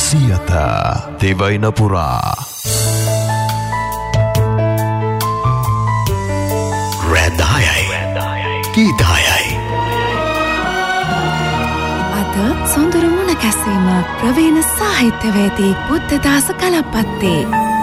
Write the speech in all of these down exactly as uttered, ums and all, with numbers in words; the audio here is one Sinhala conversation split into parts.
සියත දෙවයින පුරා රැදායයි ගීතායයි අද සොඳුරු මුණ කැසීම ප්‍රවීණ සාහිත්‍යවේදී බුද්ධදාස කලප්පත්තේ.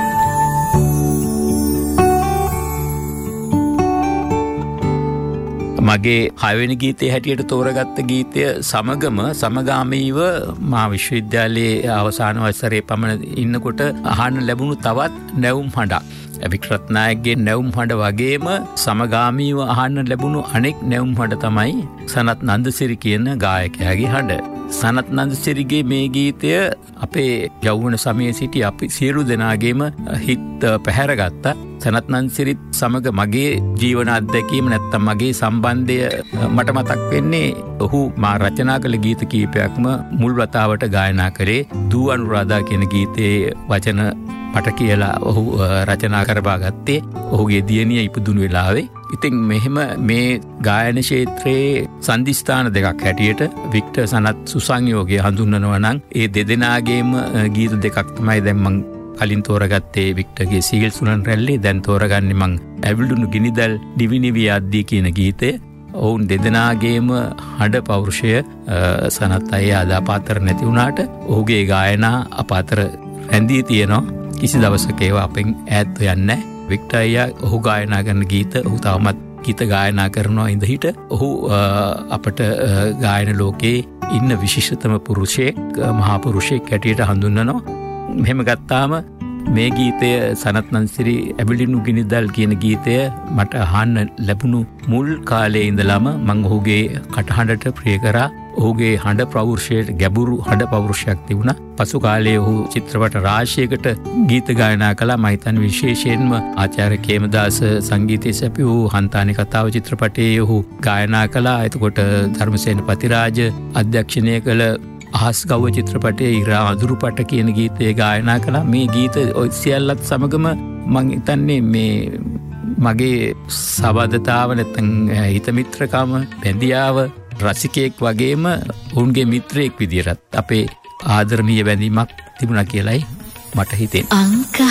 මගේ හයවෙනි ගීතයේ හැටියට තෝරගත්ත ගීතය සමගම සමගාමීව මා විශ්වවිද්‍යාලයේ අවසාන වසරේ පමණ ඉන්නකොට අහන්න ලැබුණු තවත් නැවුම් හඬක්. වික්ටර් රත්නායකගේ නැවුම් හඬ වගේම සමගාමීව අහන්න ලැබුණු අනෙක් නැවුම් හඬ තමයි සනත් නන්දසිරි කියන ගායකයාගේ හඬ. සනත් නන්දසිරිගේ මේ ගීතය අපේ යෞවන සමයේ සිටි අපි සියලු දෙනාගේම හිත පැහැරගත්තා. සනත් නන්දසිරිත් සමග මගේ ජීවන අත්දැකීම නැත්තම් මගේ සම්බන්ධය මට මතක් වෙන්නේ ඔහු මා රචනා කළ ගීත කීපයක්ම මුල් වතාවට ගායනා කරේ දූ අනුරාධා කියන ගීතයේ වචන මට කියලා ඔහු රචනා කරවා ගත්තේ ඔහුගේ දියණිය ඉපදුණු වෙලාවේ. ඉතින් මෙහෙම මේ ගායන ක්ෂේත්‍රයේ සන්ධිස්ථාන දෙකක් හැටියට වික්ටර් සනත් සුසංයෝගය හඳුන්වනවා නම් ඒ දෙදෙනාගේම ගීත දෙකක් තමයි දැන් මම කලින් තෝරගත්තේ වික්ටර්ගේ සීල් සුනන් රැල්ලේ. දැන් තෝරගන්නේ මං ඇවිළුණු ගිනිදල් දිවිනිවි අද්දී කියන ගීතය. ඔවුන් දෙදෙනාගේම හඬ පෞරුෂය සනත් අයියා අද අපාතර නැති වුණාට ඔහුගේ ගායනා අපාතර රැඳී තියෙනවා. කිසි දවසක ඒවා අපෙන් ඈත් වෙන්නේ නැහැ. වික්ටර් අයියා ඔහු ගායනා කරන ගීත ඔහු තවමත් ගීත ගායනා කරනවා ඉඳ හිට. ඔහු අපට ගායන ලෝකයේ ඉන්න විශිෂ්ටතම පුරුෂයෙක්, මහා පුරුෂයෙක් හැටියට හඳුන්වනවා. මෙහෙම ගත්තාම මේ ගීතය සනත් නන්දසිරි ඇවිළිණු ගිනිදල් කියන ගීතය මට අහන්න ලැබුණු මුල් කාලයේ ඉඳලම මම ඔහුගේ කටහඬට ප්‍රිය කරා. ඔහුගේ හඬ පෞරුෂයට ගැඹුරු හඬ පෞරුෂයක් තිබුණා. පසු කාලයේ ඔහු චිත්‍රපට රාශියකට ගීත ගායනා කළා. මම හිතන්නේ විශේෂයෙන්ම ආචාර්ය කේමදාස සංගීතයේ සැපි වූ හන්තානි කතාව චිත්‍රපටයේ ඔහු ගායනා කළා. එතකොට ධර්මසේන පතිරාජ අධ්‍යක්ෂණය කළ අහස් ගව්ව චිත්‍රපටයේ ඉරා අඳුරුපට කියන ගීතය ගායනා කළා. මේ ගීත සියල්ලත් සමගම මම හිතන්නේ මේ මගේ සබඳතාව නැත්නම් හිතමිත්‍රකම බැඳියාව රසිකයෙක් වගේම ඔවුන්ගේ මිත්‍රයෙක් විදිහට අපේ ආදරණීය බැඳීමක් තිබුණා කියලායි මට හිතෙන්නේ. අංක